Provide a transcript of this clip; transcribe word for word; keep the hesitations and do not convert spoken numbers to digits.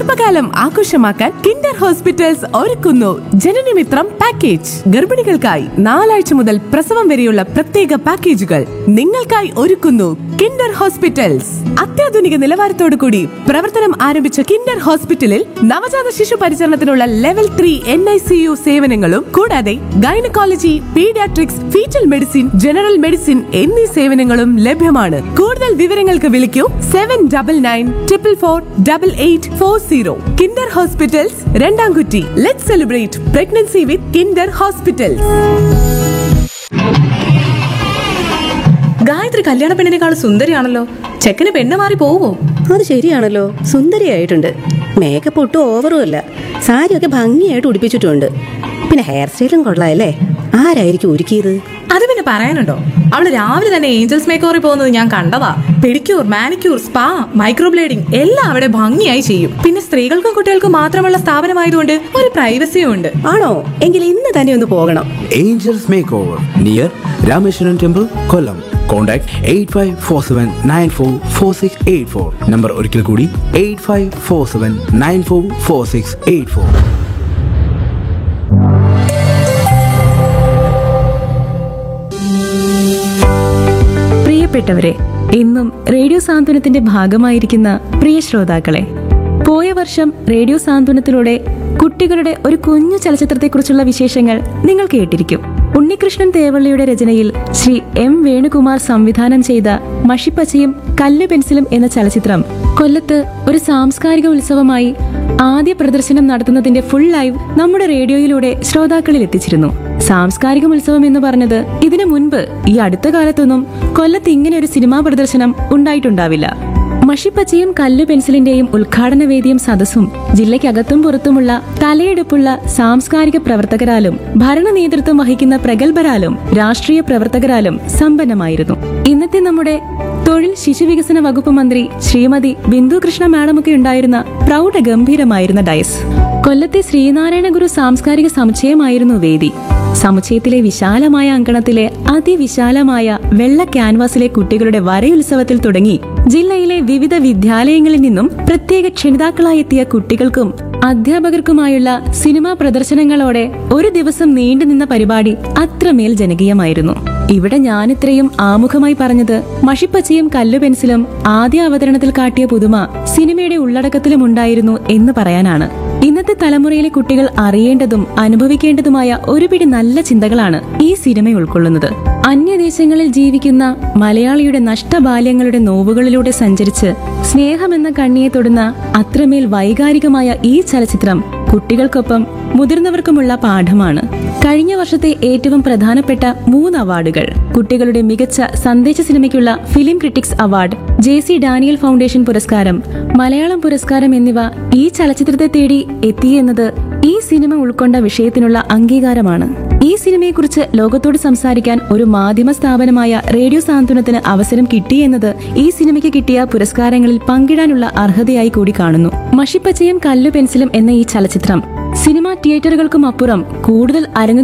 ഗർഭകാലം ആഘോഷമാക്കാൻ Kinder hospitals ഒരുക്കുന്നു ജനനമിത്രം പാക്കേജ്. ഗർഭിണികൾക്കായി നാലാഴ്ച മുതൽ പ്രസവം വരെയുള്ള പ്രത്യേക പാക്കേജുകൾ നിങ്ങൾക്കായി ഒരുക്കുന്നു കിൻഡർ ഹോസ്പിറ്റൽസ്. അത്യാധുനിക നിലവാരത്തോടു കൂടി പ്രവർത്തനം ആരംഭിച്ച കിൻഡർ ഹോസ്പിറ്റലിൽ നവജാത ശിശു പരിചരണത്തിനുള്ള level three N I C U സേവനങ്ങളും കൂടാതെ gynaecology, paediatrics, fetal medicine, general medicine എന്നീ സേവനങ്ങളും ലഭ്യമാണ്. കൂടുതൽ വിവരങ്ങൾക്ക് വിളിക്കൂ seven double nine triple four double eight four zero. Kinder hospitals, രണ്ടാംകുറ്റി. Let's celebrate pregnancy with Kinder hospitals. Gayathri കല്യാണ പെണ്ണിനേക്കാൾ സുന്ദരിയാണല്ലോ. ചെക്കന് പെണ്ണ് മാറി പോവോ? അത് ശരിയാണല്ലോ, സുന്ദരിയായിട്ടുണ്ട്. മേക്കപ്പ് ഒട്ടും ഓവറും അല്ല. സാരിയൊക്കെ ഭംഗിയായിട്ട് ഉടുപ്പിച്ചിട്ടുണ്ട്. പിന്നെ ഹെയർ സ്റ്റൈലും കൊള്ളാമല്ലേ. ആരായിരിക്കും ഒരുക്കിയത്? അത് പിന്നെ പറയാനുണ്ടോ, അവള് രാവിലെ തന്നെ ഏഞ്ചൽസ് മേക്കോറിൽ പോകുന്നത് ഞാൻ കണ്ടതാ. പെഡിക്യൂർ, മാനിക്യൂർ, സ്പാ, മൈക്രോബ്ലേഡിംഗ് എല്ലാം അവിടെ ഭംഗിയായി ചെയ്യും. പിന്നെ സ്ത്രീകൾക്കും കുട്ടികൾക്കും മാത്രമുള്ള സ്ഥാപനമായതുകൊണ്ട് ഒരു പ്രൈവസിയും ഉണ്ട്. ആണോ? എങ്കിൽ ഇന്ന് തന്നെ ഒന്ന് പോകണം. Angeles makeover near Rameswaram temple, കൊല്ലം. Contact eight five four seven nine four four six eight four. Number ഒരിക്കൽ കൂടി eight five four seven nine four four six eight four. പ്രിയപ്പെട്ടവരെ, ഇന്നും റേഡിയോ സാന്ത്വനത്തിന്റെ ഭാഗമായിരിക്കുന്ന പ്രിയ ശ്രോതാക്കളെ, പോയ വർഷം റേഡിയോ സാന്ത്വനത്തിലൂടെ കുട്ടികളുടെ ഒരു കുഞ്ഞു ചലച്ചിത്രത്തെക്കുറിച്ചുള്ള വിശേഷങ്ങൾ നിങ്ങൾ കേട്ടിരിക്കും. ഉണ്ണികൃഷ്ണൻ തേവള്ളിയുടെ രചനയിൽ ശ്രീ എം വേണുകുമാർ സംവിധാനം ചെയ്ത മഷിപ്പച്ചയും കല്ല് പെൻസിലും എന്ന ചലച്ചിത്രം കൊല്ലത്ത് ഒരു സാംസ്കാരിക ഉത്സവമായി ആദ്യ പ്രദർശനം നടത്തുന്നതിന്റെ ഫുൾ ലൈവ് നമ്മുടെ റേഡിയോയിലൂടെ ശ്രോതാക്കളിൽ എത്തിച്ചിരുന്നു. സാംസ്കാരിക ഉത്സവം എന്ന് പറഞ്ഞത് ഇതിനു മുൻപ് ഈ അടുത്ത കാലത്തൊന്നും കൊല്ലത്ത് ഇങ്ങനെ ഒരു സിനിമാ പ്രദർശനം ഉണ്ടായിട്ടുണ്ടാവില്ല. മഷിപ്പച്ചയും കല്ലു പെൻസിലിന്റെയും ഉദ്ഘാടന വേദിയും സദസ്സും ജില്ലയ്ക്കകത്തും പുറത്തുമുള്ള തലയെടുപ്പുള്ള സാംസ്കാരിക പ്രവർത്തകരാലും ഭരണ നേതൃത്വം വഹിക്കുന്ന പ്രഗത്ഭരാലും രാഷ്ട്രീയ പ്രവർത്തകരാലും സമ്പന്നമായിരുന്നു. ഇന്നത്തെ നമ്മുടെ തൊഴിൽ ശിശുവികസന വകുപ്പ് മന്ത്രി ശ്രീമതി ബിന്ദു കൃഷ്ണ മാഡമൊക്കെ ഉണ്ടായിരുന്ന പ്രൗഢഗംഭീരമായിരുന്ന ഡയസ്. കൊല്ലത്തെ ശ്രീനാരായണ ഗുരു സാംസ്കാരിക സമുച്ചയമായിരുന്നു വേദി. സമുച്ചയത്തിലെ വിശാലമായ അങ്കണത്തിലെ അതിവിശാലമായ വെള്ള ക്യാൻവാസിലെ കുട്ടികളുടെ വരയുത്സവത്തിൽ തുടങ്ങി ജില്ലയിലെ വിവിധ വിദ്യാലയങ്ങളിൽ നിന്നും പ്രത്യേക ക്ഷണിതാക്കളായി എത്തിയ കുട്ടികൾക്കും അധ്യാപകർക്കുമായുള്ള സിനിമാ പ്രദർശനങ്ങളോടെ ഒരു ദിവസം നീണ്ടുനിന്ന പരിപാടി അത്രമേൽ ജനകീയമായിരുന്നു. ഇവിടെ ഞാനിത്രയും ആമുഖമായി പറഞ്ഞത് മഷിപ്പച്ചയും കല്ലു പെൻസിലും ആദ്യ അവതരണത്തിൽ കാട്ടിയ പുതുമ സിനിമയുടെ ഉള്ളടക്കത്തിലും ഉണ്ടായിരുന്നു എന്ന് പറയാനാണ്. ഇന്നത്തെ തലമുറയിലെ കുട്ടികൾ അറിയേണ്ടതും അനുഭവിക്കേണ്ടതുമായ ഒരുപിടി നല്ല ചിന്തകളാണ് ഈ സിനിമ ഉൾക്കൊള്ളുന്നത്. അന്യദേശങ്ങളിൽ ജീവിക്കുന്ന മലയാളിയുടെ നഷ്ടബാല്യങ്ങളുടെ നോവുകളിലൂടെ സഞ്ചരിച്ച് സ്നേഹമെന്ന കണ്ണിയെ തൊടുന്ന അത്രമേൽ വൈകാരികമായ ഈ ചലച്ചിത്രം കുട്ടികൾക്കൊപ്പം മുതിർന്നവർക്കുമുള്ള പാഠമാണ്. കഴിഞ്ഞ വർഷത്തെ ഏറ്റവും പ്രധാനപ്പെട്ട മൂന്ന് അവാർഡുകൾ, കുട്ടികളുടെ മികച്ച സന്ദേശ സിനിമയ്ക്കുള്ള film critics award, J C Daniel foundation പുരസ്കാരം, മലയാളം പുരസ്കാരം എന്നിവ ഈ ചലച്ചിത്രത്തെ തേടി എത്തിയെന്നത് ഈ സിനിമ ഉൾക്കൊണ്ട വിഷയത്തിനുള്ള അംഗീകാരമാണ്. ഈ സിനിമയെക്കുറിച്ച് ലോകത്തോട് സംസാരിക്കാൻ ഒരു മാധ്യമ സ്ഥാപനമായ റേഡിയോ സാന്ത്വനത്തിന് അവസരം കിട്ടിയെന്നത് ഈ സിനിമയ്ക്ക് കിട്ടിയ പുരസ്കാരങ്ങളിൽ പങ്കിടാനുള്ള അർഹതയായി കൂടി കാണുന്നു. മഷിപ്പച്ചയും കല്ലു പെൻസിലും എന്ന ഈ ചലച്ചിത്രം സിനിമാ തിയേറ്ററുകൾക്കും അപ്പുറം കൂടുതൽ അരങ്ങ്